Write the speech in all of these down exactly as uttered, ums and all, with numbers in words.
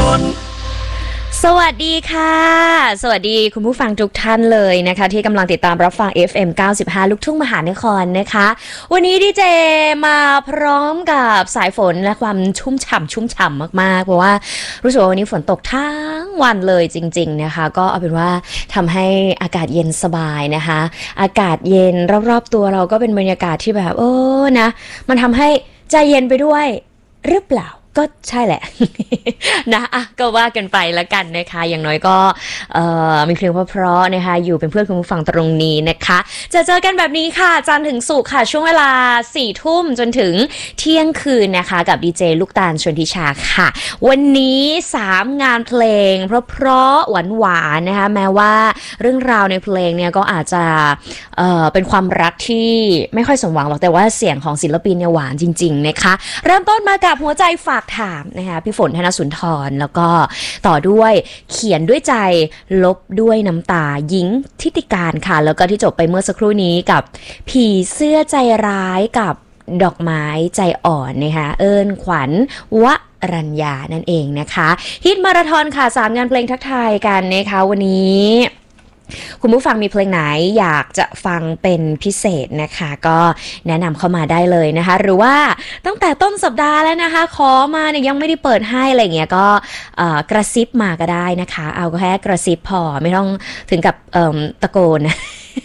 นสวัสดีค่ะสวัสดีคุณผู้ฟังทุกท่านเลยนะคะที่กำลังติดตามรับฟัง เอฟ เอ็ม เก้าสิบห้า ลูกทุ่งมหานครนะคะวันนี้ดีเจมาพร้อมกับสายฝนและความชุ่มฉ่ำชุ่มฉ่ำมากๆเพราะว่ารู้สึกว่าวันนี้ฝนตกทั้งวันเลยจริงๆนะคะก็เอาเป็นว่าทำให้อากาศเย็นสบายนะคะอากาศเย็นรอบๆตัวเราก็เป็นบรรยากาศที่แบบโอ้นะมันทำให้ใจเย็นไปด้วยหรือเปล่าก็ใช่แหละนะอ่ะก็ว่ากันไปแล้วกันนะคะอย่างน้อยก็มีเพลงเพราะๆนะคะอยู่เป็นเพื่อนคุณผู้ฟังตรงนี้นะคะจะเจอกันแบบนี้ค่ะจันทร์ถึงศุกร์ค่ะช่วงเวลาสี่ทุ่มจนถึงเที่ยงคืนนะคะกับดีเจลูกตาลชนทิชาค่ะวันนี้สามงานเพลงเพราะๆหวานๆนะคะแม้ว่าเรื่องราวในเพลงเนี่ยก็อาจจะเอ่อเป็นความรักที่ไม่ค่อยสมหวังหรอกแต่ว่าเสียงของศิลปินเนี่ยหวานจริงๆนะคะเริ่มต้นมากับหัวใจฝากถามนะคะพี่ฝนธนสุนทรแล้วก็ต่อด้วยเขียนด้วยใจลบด้วยน้ำตาหญิงทิติการค่ะแล้วก็ที่จบไปเมื่อสักครู่นี้กับผีเสื้อใจร้ายกับดอกไม้ใจอ่อนนะคะเอิญขวัญวรัญญานั่นเองนะคะฮิตมาราธอนค่ะสามงานเพลงทักทายกันนะคะวันนี้คุณผู้ฟังมีเพลงไหนอยากจะฟังเป็นพิเศษนะคะก็แนะนำเข้ามาได้เลยนะคะหรือว่าตั้งแต่ต้นสัปดาห์แล้วนะคะขอมาเนี่ยยังไม่ได้เปิดให้อะไรเงี้ยก็กระซิบมาก็ได้นะคะเอาก็แค่กระซิบพอไม่ต้องถึงกับตะโกนนะ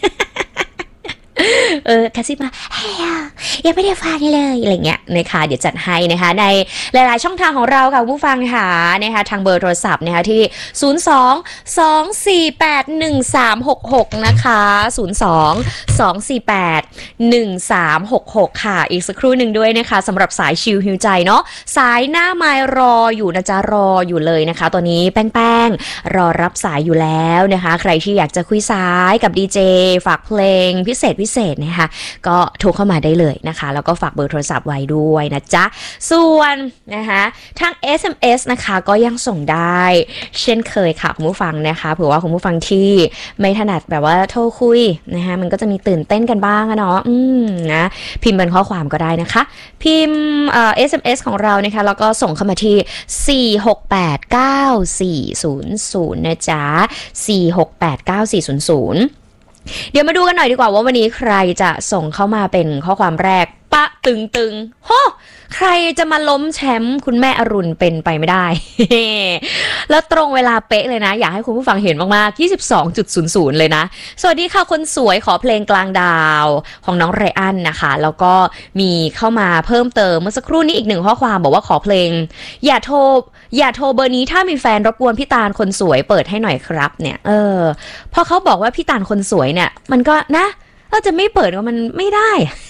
เออกระซิบมาเฮ้ยยังไม่ได้ฟังเลยอะไรเงี้ยนะคะเดี๋ยวจัดให้นะคะในหลายๆช่องทางของเราค่ะผู้ฟังค่ะนะคะทางเบอร์โทรศัพท์นะคะที่ศูนย์ สอง สอง สี่ แปด หนึ่ง สาม หก หกนะคะศูนย์ สอง สอง สี่ แปด หนึ่ง สาม หก หกค่ะอีกสักครู่หนึ่งด้วยนะคะสำหรับสายชิลฮิวใจเนาะสายหน้าไมล์รออยู่นะจ๊ะรออยู่เลยนะคะตอนนี้แป้งๆรอรับสายอยู่แล้วนะคะใครที่อยากจะคุยสายกับดีเจฝากเพลงพิเศษพิเศษนะคะก็โทรเข้ามาได้เลยนะคะแล้วก็ฝากเบอร์โทรศัพท์ไว้ด้วยนะจ๊ะส่วนนะคะทาง เอส เอ็ม เอส นะคะก็ยังส่งได้เช่นเคยค่ะคุณผู้ฟังนะคะเผื่อว่าคุณผู้ฟังที่ไม่ถนัดแบบว่าโทรคุยนะคะมันก็จะมีตื่นเต้นกันบ้างอะเนาะอืมนะพิมพ์เป็นข้อความก็ได้นะคะพิมพ์เอ่อ เอส เอ็ม เอส ของเรานะคะแล้วก็ส่งเข้ามาที่สี่ หก แปด เก้า สี่ ศูนย์ ศูนย์นะจ๊ะสี่ หก แปด เก้า สี่ ศูนย์ ศูนย์เดี๋ยวมาดูกันหน่อยดีกว่าว่าวันนี้ใครจะส่งเข้ามาเป็นข้อความแรกปะตึงตึงโหใครจะมาล้มแชมป์คุณแม่อรุณเป็นไปไม่ได้ แล้วตรงเวลาเป๊ะเลยนะอยากให้คุณผู้ฟังเห็นมากๆ ยี่สิบสองจุดศูนย์ศูนย์ เลยนะสวัสดีค่ะคนสวยขอเพลงกลางดาวของน้องไรอันนะคะแล้วก็มีเข้ามาเพิ่มเติมเมื่อสักครู่นี้อีกหนึ่งข้อความบอกว่าขอเพลงอย่าโทรอย่าโทรเบอร์นี้ถ้ามีแฟนรบกวนพี่ตาลคนสวยเปิดให้หน่อยครับเนี่ยเออพอเขาบอกว่าพี่ตาลคนสวยเนี่ยมันก็นะเราจะไม่เปิดว่ามันไม่ได้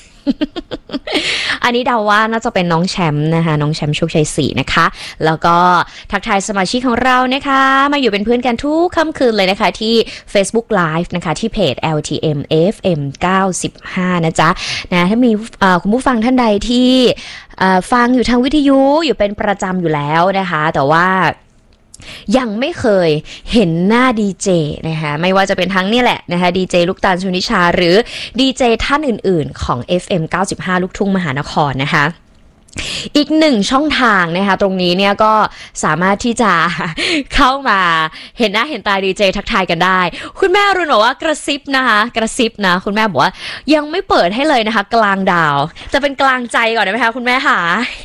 อันนี้เดาว่าน่าจะเป็นน้องแชมป์นะคะน้องแชมป์โชคชัยศรีนะคะแล้วก็ทักทายสมาชิกของเรานะคะมาอยู่เป็นเพื่อนกันทุกค่ำคืนเลยนะคะที่ Facebook Live นะคะที่เพจ แอล ที เอ็ม เอฟ เอ็ม เก้าสิบห้านะจ๊ะนะถ้ามีคุณผู้ฟังท่านใดที่ฟังอยู่ทางวิทยุอยู่เป็นประจำอยู่แล้วนะคะแต่ว่ายังไม่เคยเห็นหน้าดีเจนะคะไม่ว่าจะเป็นทั้งนี่แหละนะคะดีเจลูกตาลชนิชาหรือดีเจท่านอื่นๆของ เอฟ เอ็ม เก้าสิบห้า ลูกทุ่งมหานครนะคะอีกหนึ่งช่องทางนะคะตรงนี้เนี่ยก็สามารถที่จะเข้ามาเห็นหน้าเห็นตาดีเจทักทายกันได้คุณแม่รุนบอกว่ากระซิบนะคะกระซิบนะคุณแม่บอกว่ายังไม่เปิดให้เลยนะคะกลางดาวจะเป็นกลางใจก่อนได้ไหมคะคุณแม่ค่ะ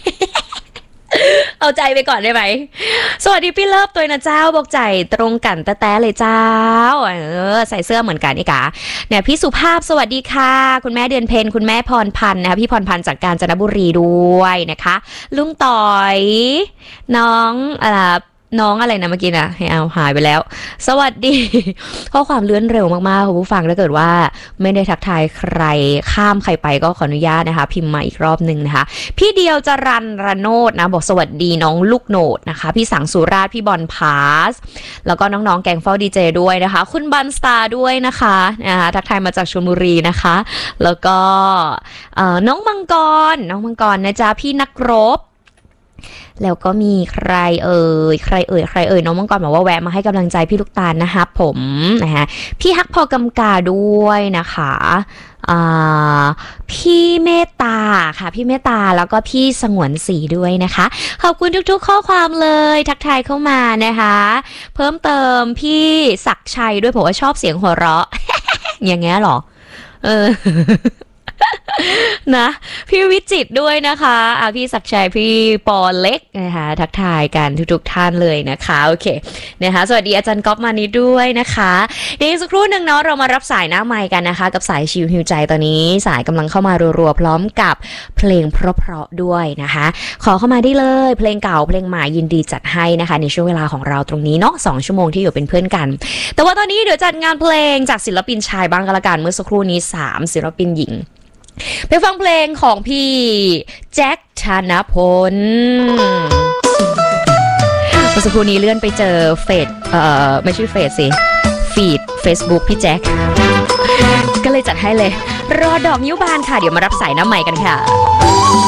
เอาใจไปก่อนได้ไหมสวัสดีพี่เลิฟตัวนะเจ้าบอกใจตรงกันแต้ๆเลยเจ้าเออใส่เสื้อเหมือนกันนี่กะเนี่ยพี่สุภาพสวัสดีค่ะคุณแม่เดือนเพ็ญคุณแม่พรพันธ์นะคะพี่พรพันธ์จากกาญจนบุรีด้วยนะคะลุงต่อยน้องอ่าน้องอะไรนะเมื่อกี้นะให้เอาหายไปแล้วสวัสดีข้อความเลื่อนเร็วมากๆคุณผู้ฟังถ้าเกิดว่าไม่ได้ทักทายใครข้ามใครไปก็ขออนุญาตนะคะพิมพ์มาอีกรอบนึงนะคะพี่เดียวจรันระโนดนะบอกสวัสดีน้องลูกโหนดนะคะพี่สังสุราชพี่บอลพาสแล้วก็น้องๆแกงเฝ้าดีเจด้วยนะคะคุณบันสตาร์ด้วยนะคะนะคะทักทายมาจากชลบุรีนะคะแล้วก็น้องมังกรน้องมังกรนะจ๊ะพี่นักรบ แล้วก็มีใครเอ่ยใครเอ่ยใครเอ่ยน้องมังกรบอกว่าแวะมาให้กำลังใจพี่ลูกตาลนะคะผมนะคะพี่ฮักพอกำกาด้วยนะคะอ่าพี่เมตตาค่ะพี่เมตตาแล้วก็พี่สงวนศรีด้วยนะคะขอบคุณทุกๆข้อความเลยทักทายเข้ามานะคะเพิ่มเติมพี่ศักดิ์ชัยด้วยผมว่าชอบเสียงหัวเราะ อย่างเงี้ยหรอเออ นะพี่วิจิตรด้วยนะคะอ่ะพี่ศักดิ์ชัยพี่ปอเล็กนะคะทักทายกันทุกๆท่านเลยนะคะโอเคนะคะสวัสดีอาจารย์ก๊อฟมานิดด้วยนะคะเดี๋ยวอีกสักครู่หนึ่งเนาะเรามารับสายหน้าไมค์กันนะคะกับสายชิวฮิวใจตอนนี้สายกำลังเข้ามารัวๆพร้อมกับเพลงเพราะๆด้วยนะคะขอเข้ามาได้เลยเพลงเก่าเพลงใหม่ยินดีจัดให้นะคะในช่วงเวลาของเราตรงนี้เนาะสองชั่วโมงที่อยู่เป็นเพื่อนกันแต่ว่าตอนนี้เดี๋ยวจัดงานเพลงจากศิลปินชายบ้างก็แล้วกันเมื่อสักครู่นี้สามศิลปินหญิงไปฟังเพลงของพี่แจ็คธนพลเมื่อสักครู่นี้เลื่อนไปเจอเฟซเอ่อไม่ใช่เฟซสิฟีด Facebook พี่แจ็คก็เลยจัดให้เลยรอดอกนิ้วบานค่ะเดี๋ยวมารับสายน้ำใหม่กันค่ะ